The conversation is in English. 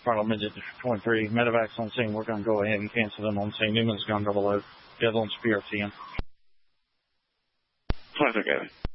Final Midget 23. Medevacs on scene. We're going to go ahead and cancel them on scene. Newman's going to go below. The other one's PRTN. Pleasure, Gavin.